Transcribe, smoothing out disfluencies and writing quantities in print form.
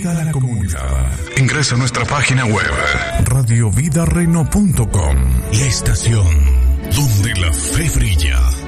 Vida a la comunidad. Ingresa a nuestra página web radiovidareno.com. La estación donde la fe brilla.